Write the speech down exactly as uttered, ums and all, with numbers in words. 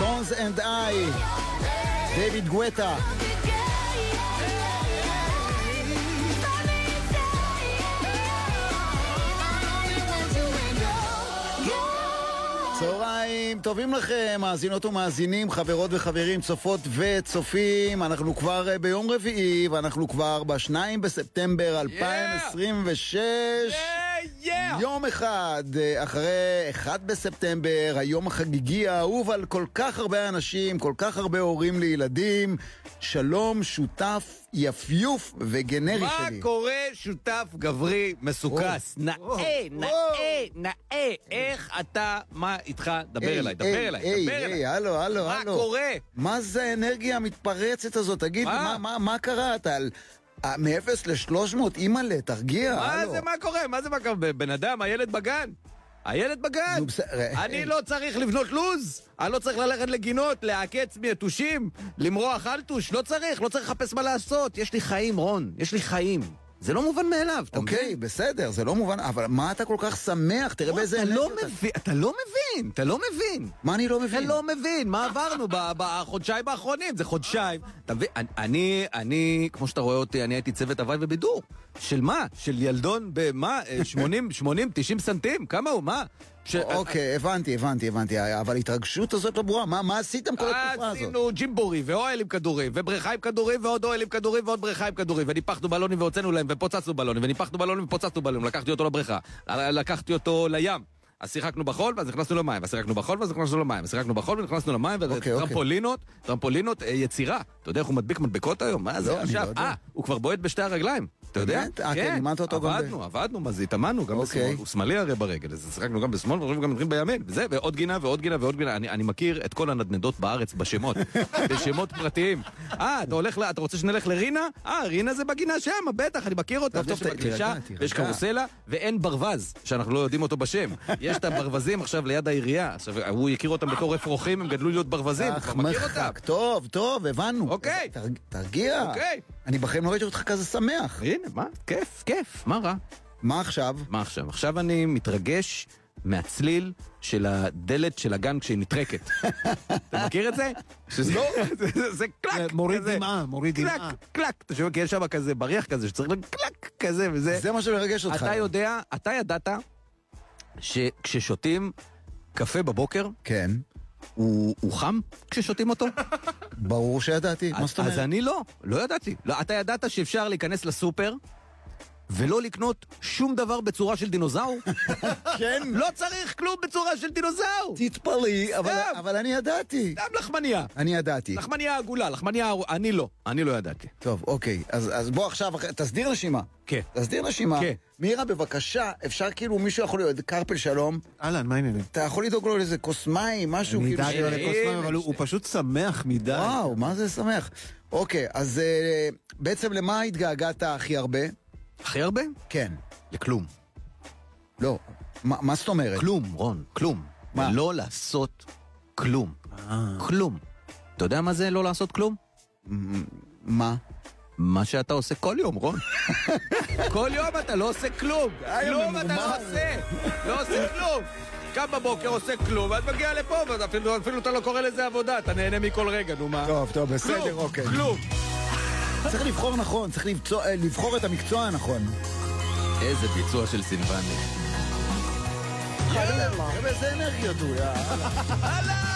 Bones and I, דיוויד גואטה. צהריים טובים לכם, מאזינות ומאזינים, חברות וחברים, צופות וצופים. אנחנו כבר ביום רביעי, ואנחנו כבר בשניים בספטמבר אלפיים עשרים ושש. Yeah, yeah. יום אחד אחרי אחד בספטמבר, היום החגיגי האהוב על כל כך הרבה אנשים, כל כך הרבה הורים לילדים. שלום, שותף יפיוף וגנרי מה שלי. מה קורה, שותף גברי מסוכס? נאה, נאה, נאה. איך אתה, מה איתך? דבר אליי, דבר אליי, דבר אליי. היי, הלו, הלו, מה הלו. קורה? מה זה האנרגיה המתפרצת הזאת? תגיד, מה? מה, מה, מה קרה? אתה על... מ-אפס ל-שלוש מאות, אימא'לה, תרגיע, מה הלו. זה, מה קורה? מה זה, מה קורה? בן אדם, הילד בגן. הילד בגן. נו, בסדר. אני לא צריך לבנות לוז. אני לא צריך ללכת לגינות, לעקץ מיתושים, למרוח אלטוש. לא צריך, לא צריך לחפש מה לעשות. יש לי חיים, רון. יש לי חיים. זה לא מובן מאליו, אתה מבין? אוקיי, בסדר, זה לא מובן, אבל מה אתה כל כך שמח? תראה באיזה אתה לא אנרגיה. מבין, אתה לא מבין, אתה לא מבין. מה אני לא אתה מבין? לא מבין, מה עברנו ב- בחודשיים האחרונים, זה חודשיים. אתה מבין, אני, אני, כמו שאתה רואה אותי, אני הייתי צוות הוואי ובידור. של מה? של ילדון במה? שמונים, שמונים, תשעים סנטים? כמה הוא? מה? ש- אוקיי, הבנתי, הבנתי, הבנתי, אבל ההתרגשות הזאת לא ברורה, מה, מה עשיתם כל התקופה הזאת? עשינו ג'ימבורי ואוהל עם כדורים ובריכה עם כדורים ועוד אוהל עם כדורים ועוד בריכה עם כדורים וניפחנו בלונים והוצאנו להם ופוצצנו בלונים וניפחנו בלונים ופוצצנו בלונים. לקחתי אותו לבריכה, לקחתי אותו לים, אז שיחקנו בחול ואז נכנסנו למים, אז שיחקנו בחול ואז נכנסנו למים, אז שיחקנו בחול ונכנסנו למים, וזה אוקיי, אוקיי. טרמפולינות, טרמפולינות, אה, יצירה. אתה יודע איך הוא מדביק מדבקות היום? מה זה לא, אני עכשיו? לא יודע. אה, הוא כבר בועט בשתי הרגליים. אתה יודע? באמת? אה, כן, לימדת אותו גם ב- עבדנו, עבדנו, מה זה, התאמנו גם אוקיי. בשמאל, הוא שמאלי הרי ברגל, אז שיחקנו גם בשמאל, ואנחנו גם נותנים בימין, וזה, ועוד גינה ועוד גינה ועוד גינה. אני, אני מכיר את כל הנדנדות בארץ בשמות, בשמות פרטיים. אה, אתה הולך, ל- אתה רוצה שנלך לרינה? אה, רינה זה בגינה שם, בטח, אני מכיר אותה. טוב, טוב, יש שם ת- גלישה, תירגע, תירגע. ויש קרוסלה, ואין ברווז, שאנחנו לא יודעים אותו בשם. יש את הברווזים עכשיו ליד העירייה, עכשיו, הוא הכיר אותם בתור אפרוחים, הם גדלו להיות ברווזים, הוא אך, כבר מכיר אותם. מרחק, טוב, טוב, הבנו. אוקיי. תרג- תרגיע. אוקיי. אני בחיים לא ראיתי אותך כזה שמח. הנה, מה? כיף, כיף, מה רע? מה עכשיו? מה עכשיו? עכשיו אני מתרגש מהצליל של הדלת של הגן כשהיא נטרקת. אתה מכיר את זה? שזה זה- זה קלק. מוריד כזה. דמעה, מוריד קלק, דמעה. קלק. אתה שומע, כי יש שם כזה בריח כזה שצריך לקלק כזה וזה. זה מה שמרגש אותך. אתה יודע, אתה ידעת שכששותים קפה בבוקר, כן, הוא הוא חם כששותים אותו? ברור שידעתי. מה אז זאת אומרת? אז אני לא, לא ידעתי. לא, אתה ידעת שאפשר להיכנס לסופר ולא לקנות שום דבר בצורה של דינוזאור? כן. לא צריך כלום בצורה של דינוזאור. תתפלאי, אבל- סתם. אבל אני ידעתי. סתם לחמניה. אני ידעתי. לחמניה עגולה, לחמניה... אני לא, אני לא ידעתי. טוב, אוקיי, אז אז בוא עכשיו, תסדיר נשימה. כן. תסדיר נשימה. כן. מירה, בבקשה, אפשר כאילו מישהו יכול להיות, קרפל שלום, אהלן, מה העניינים? אתה יכול לדאוג לו לאיזה כוס מים, משהו אני כאילו... אדאג ש- לו לכוס מים, אבל הוא הוא פשוט שמח מדי. וואו, מה זה שמח. אוקיי, אז אה, בעצם למה התגעגעת הכי הרבה? הכי הרבה? כן. לכלום. לא. מה מה זאת אומרת? כלום, רון, כלום. מה? לא לעשות כלום. כלום. אתה יודע מה זה לא לעשות כלום? מה? מה שאתה עושה כל יום, רון. כל יום אתה לא עושה כלום. כלום אתה לא עושה. לא עושה כלום. קם בבוקר עושה כלום, ואת מגיע לפה, ואפילו אפילו אתה לא קורא לזה עבודה, אתה נהנה מכל רגע, נו מה? טוב, טוב, בסדר, כלום, אוקיי. כלום. צריך לבחור נכון, צריך לבצוע- אה, לבחור את המקצוע הנכון. איזה ביצוע של סינבני. יאללה, איזה אנרגיות הוא, יאללה. הלאה!